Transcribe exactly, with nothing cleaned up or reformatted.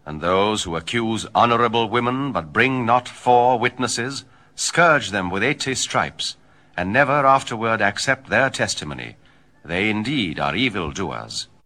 And those who accuse honorable women, but bring not four witnesses, scourge them with eighty stripes, and never afterward accept their testimony. They indeed are evildoers.